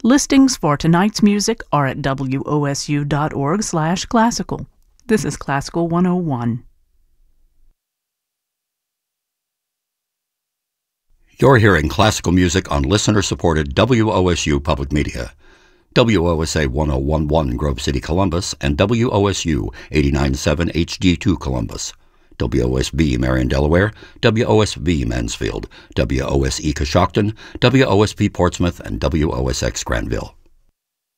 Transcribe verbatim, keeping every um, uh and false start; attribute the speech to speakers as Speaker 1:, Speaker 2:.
Speaker 1: Listings for tonight's music are at W O S U dot org slash classical. This is Classical one oh one.
Speaker 2: You're hearing classical music on listener-supported W O S U Public Media. W O S A one oh one point one Grove City, Columbus, and W O S U eighty-nine point seven H D two Columbus. W O S B Marion, Delaware, W O S V Mansfield, W O S E Coshocton, W O S P Portsmouth, and W O S X Granville.